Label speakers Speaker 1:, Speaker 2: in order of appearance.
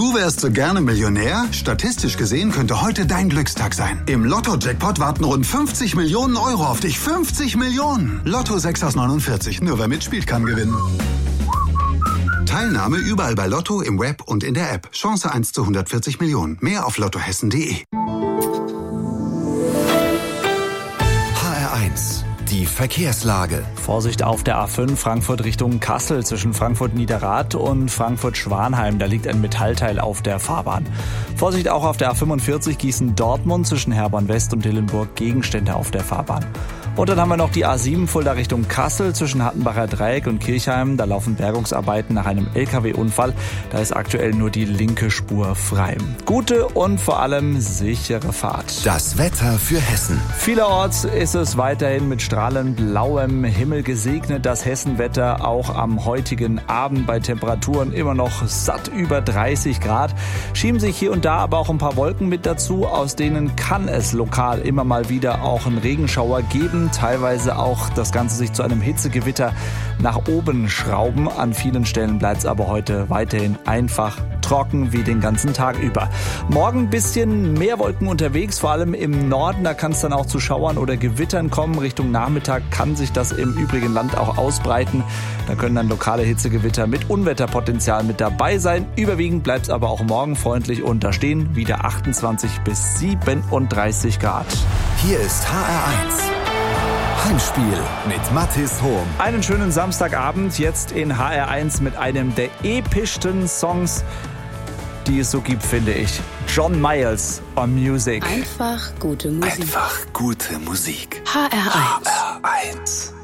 Speaker 1: Du wärst so gerne Millionär? Statistisch gesehen könnte heute dein Glückstag sein. Im Lotto-Jackpot warten rund 50 Millionen Euro auf dich. 50 Millionen! Lotto 6 aus 49. Nur wer mitspielt, kann gewinnen. Teilnahme überall bei Lotto, im Web und in der App. Chance 1 zu 140 Millionen. Mehr auf lottohessen.de.
Speaker 2: HR1, die Verkehrslage.
Speaker 3: Vorsicht auf der A5 Frankfurt Richtung Kassel zwischen Frankfurt-Niederrad und Frankfurt-Schwanheim. Da liegt ein Metallteil auf der Fahrbahn. Vorsicht auch auf der A45 Gießen-Dortmund zwischen Herborn-West und Dillenburg. Gegenstände auf der Fahrbahn. Und dann haben wir noch die A7 Fulda Richtung Kassel zwischen Hattenbacher Dreieck und Kirchheim. Da laufen Bergungsarbeiten nach einem LKW-Unfall. Da ist aktuell nur die linke Spur frei. Gute und vor allem sichere Fahrt.
Speaker 2: Das Wetter für Hessen.
Speaker 3: Vielerorts ist es weiterhin mit strahlend blauem Himmel gesegnet. Das Hessenwetter auch am heutigen Abend bei Temperaturen immer noch satt über 30 Grad. Schieben sich hier und da aber auch ein paar Wolken mit dazu. Aus denen kann es lokal immer mal wieder auch einen Regenschauer geben. Teilweise auch das Ganze sich zu einem Hitzegewitter nach oben schrauben. An vielen Stellen bleibt es aber heute weiterhin einfach trocken wie den ganzen Tag über. Morgen ein bisschen mehr Wolken unterwegs, vor allem im Norden. Da kann es dann auch zu Schauern oder Gewittern kommen. Richtung Nachmittag kann sich das im übrigen Land auch ausbreiten. Da können dann lokale Hitzegewitter mit Unwetterpotenzial mit dabei sein. Überwiegend bleibt es aber auch morgen freundlich und da stehen wieder 28 bis 37 Grad.
Speaker 2: Hier ist HR1. Heimspiel mit Mathis Hohm.
Speaker 3: Einen schönen Samstagabend jetzt in HR1 mit einem der epischsten Songs, die es so gibt, finde ich. John Miles on Music.
Speaker 4: Einfach gute Musik.
Speaker 2: Einfach gute Musik.
Speaker 4: HR1.
Speaker 2: HR1.